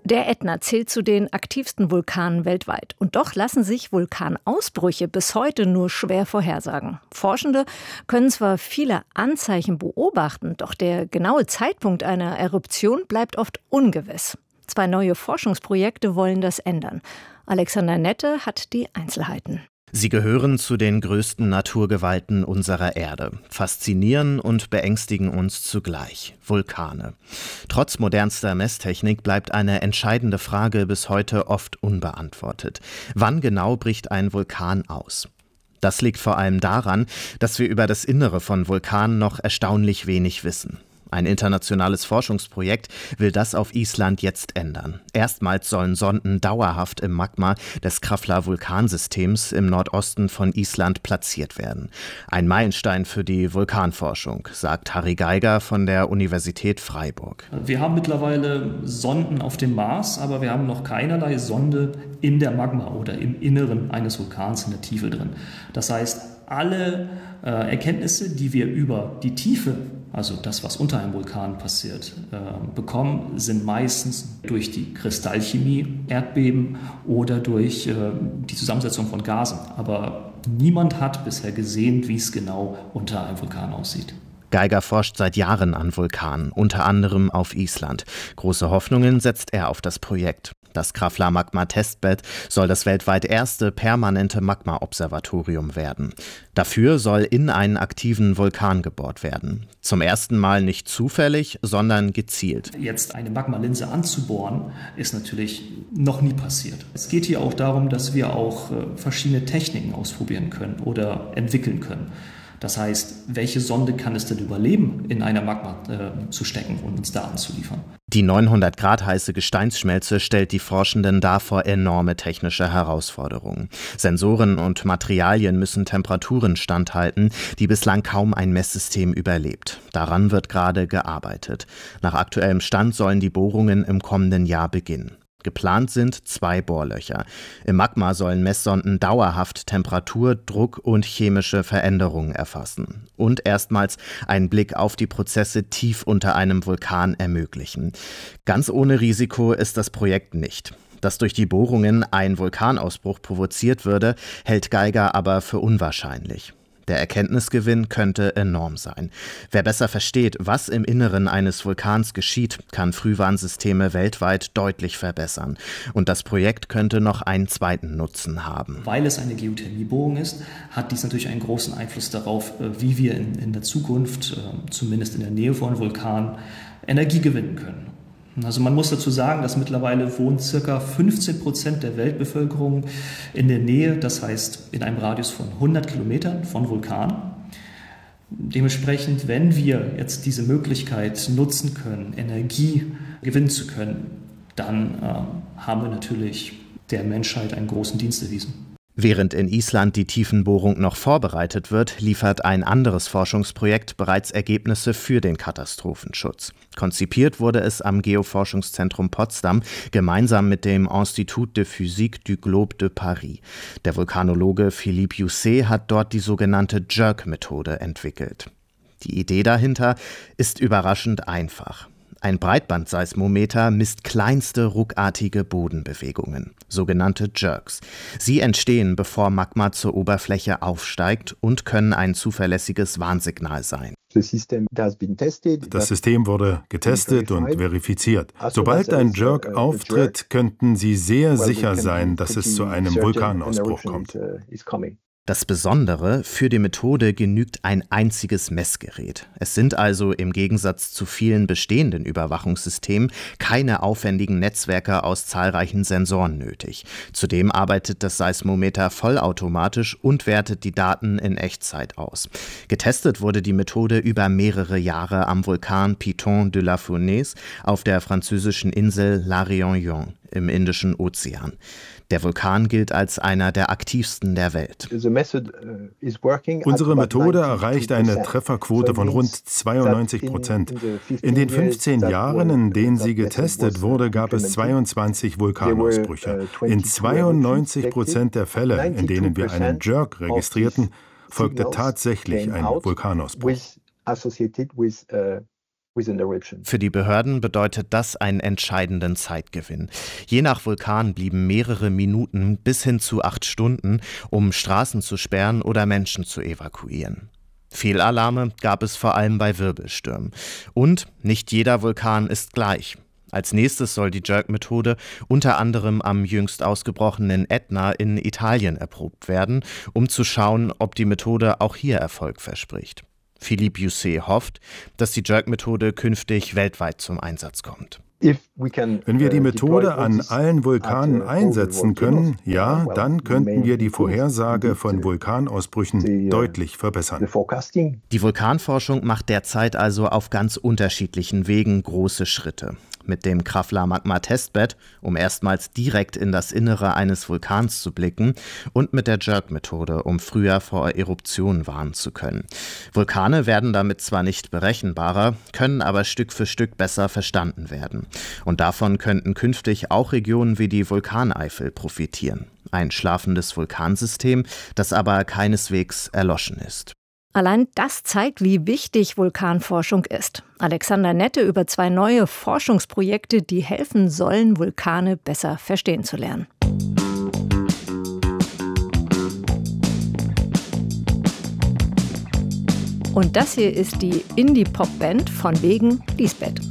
Der Ätna zählt zu den aktivsten Vulkanen weltweit. Und doch lassen sich Vulkanausbrüche bis heute nur schwer vorhersagen. Forschende können zwar viele Anzeichen beobachten, doch der genaue Zeitpunkt einer Eruption bleibt oft ungewiss. 2 neue Forschungsprojekte wollen das ändern. Alexander Nette hat die Einzelheiten. Sie gehören zu den größten Naturgewalten unserer Erde, faszinieren und beängstigen uns zugleich: Vulkane. Trotz modernster Messtechnik bleibt eine entscheidende Frage bis heute oft unbeantwortet. Wann genau bricht ein Vulkan aus? Das liegt vor allem daran, dass wir über das Innere von Vulkanen noch erstaunlich wenig wissen. Ein internationales Forschungsprojekt will das auf Island jetzt ändern. Erstmals sollen Sonden dauerhaft im Magma des Krafla-Vulkansystems im Nordosten von Island platziert werden. Ein Meilenstein für die Vulkanforschung, sagt Harry Geiger von der Universität Freiburg. Wir haben mittlerweile Sonden auf dem Mars, aber wir haben noch keinerlei Sonde in der Magma oder im Inneren eines Vulkans in der Tiefe drin. Das heißt, alle Erkenntnisse, die wir über die Tiefe, also das, was unter einem Vulkan passiert, bekommen, sind meistens durch die Kristallchemie, Erdbeben oder durch die Zusammensetzung von Gasen. Aber niemand hat bisher gesehen, wie es genau unter einem Vulkan aussieht. Geiger forscht seit Jahren an Vulkanen, unter anderem auf Island. Große Hoffnungen setzt er auf das Projekt. Das Krafla-Magma-Testbed soll das weltweit erste permanente Magma-Observatorium werden. Dafür soll in einen aktiven Vulkan gebohrt werden. Zum ersten Mal nicht zufällig, sondern gezielt. Jetzt eine Magmalinse anzubohren, ist natürlich noch nie passiert. Es geht hier auch darum, dass wir auch verschiedene Techniken ausprobieren können oder entwickeln können. Das heißt, welche Sonde kann es denn überleben, in einer Magma zu stecken und uns Daten zu liefern? Die 900 Grad heiße Gesteinsschmelze stellt die Forschenden da vor enorme technische Herausforderungen. Sensoren und Materialien müssen Temperaturen standhalten, die bislang kaum ein Messsystem überlebt. Daran wird gerade gearbeitet. Nach aktuellem Stand sollen die Bohrungen im kommenden Jahr beginnen. Geplant sind 2 Bohrlöcher. Im Magma sollen Messsonden dauerhaft Temperatur, Druck und chemische Veränderungen erfassen und erstmals einen Blick auf die Prozesse tief unter einem Vulkan ermöglichen. Ganz ohne Risiko ist das Projekt nicht. Dass durch die Bohrungen ein Vulkanausbruch provoziert würde, hält Geiger aber für unwahrscheinlich. Der Erkenntnisgewinn könnte enorm sein. Wer besser versteht, was im Inneren eines Vulkans geschieht, kann Frühwarnsysteme weltweit deutlich verbessern. Und das Projekt könnte noch einen zweiten Nutzen haben. Weil es eine Geothermiebohrung ist, hat dies natürlich einen großen Einfluss darauf, wie wir in der Zukunft, zumindest in der Nähe von Vulkanen, Energie gewinnen können. Also man muss dazu sagen, dass mittlerweile wohnen ca. 15% der Weltbevölkerung in der Nähe, das heißt in einem Radius von 100 Kilometern von Vulkanen. Dementsprechend, wenn wir jetzt diese Möglichkeit nutzen können, Energie gewinnen zu können, dann haben wir natürlich der Menschheit einen großen Dienst erwiesen. Während in Island die Tiefenbohrung noch vorbereitet wird, liefert ein anderes Forschungsprojekt bereits Ergebnisse für den Katastrophenschutz. Konzipiert wurde es am Geoforschungszentrum Potsdam gemeinsam mit dem Institut de Physique du Globe de Paris. Der Vulkanologe Philippe Jousset hat dort die sogenannte JERC-Methode entwickelt. Die Idee dahinter ist überraschend einfach. Ein Breitbandseismometer misst kleinste ruckartige Bodenbewegungen, sogenannte Jerks. Sie entstehen, bevor Magma zur Oberfläche aufsteigt und können ein zuverlässiges Warnsignal sein. Das System wurde getestet und verifiziert. Sobald ein Jerk auftritt, könnten Sie sehr sicher sein, dass es zu einem Vulkanausbruch kommt. Das Besondere: Für die Methode genügt ein einziges Messgerät. Es sind also im Gegensatz zu vielen bestehenden Überwachungssystemen keine aufwendigen Netzwerke aus zahlreichen Sensoren nötig. Zudem arbeitet das Seismometer vollautomatisch und wertet die Daten in Echtzeit aus. Getestet wurde die Methode über mehrere Jahre am Vulkan Piton de la Fournaise auf der französischen Insel La Réunion im Indischen Ozean. Der Vulkan gilt als einer der aktivsten der Welt. Unsere Methode erreicht eine Trefferquote von rund 92%. In den 15 Jahren, in denen sie getestet wurde, gab es 22 Vulkanausbrüche. In 92% der Fälle, in denen wir einen Jerk registrierten, folgte tatsächlich ein Vulkanausbruch. Für die Behörden bedeutet das einen entscheidenden Zeitgewinn. Je nach Vulkan blieben mehrere Minuten bis hin zu 8 Stunden, um Straßen zu sperren oder Menschen zu evakuieren. Fehlalarme gab es vor allem bei Wirbelstürmen. Und nicht jeder Vulkan ist gleich. Als nächstes soll die Jerk-Methode unter anderem am jüngst ausgebrochenen Ätna in Italien erprobt werden, um zu schauen, ob die Methode auch hier Erfolg verspricht. Philippe Jousset hofft, dass die Jerk-Methode künftig weltweit zum Einsatz kommt. Wenn wir die Methode an allen Vulkanen einsetzen können, ja, dann könnten wir die Vorhersage von Vulkanausbrüchen deutlich verbessern. Die Vulkanforschung macht derzeit also auf ganz unterschiedlichen Wegen große Schritte. Mit dem Krafla-Magma-Testbed, um erstmals direkt in das Innere eines Vulkans zu blicken, und mit der Jerk-Methode, um früher vor Eruptionen warnen zu können. Vulkane werden damit zwar nicht berechenbarer, können aber Stück für Stück besser verstanden werden. Und davon könnten künftig auch Regionen wie die Vulkaneifel profitieren. Ein schlafendes Vulkansystem, das aber keineswegs erloschen ist. Allein das zeigt, wie wichtig Vulkanforschung ist. Alexander Nette über 2 neue Forschungsprojekte, die helfen sollen, Vulkane besser verstehen zu lernen. Und das hier ist die Indie-Pop-Band von wegen Lisbeth.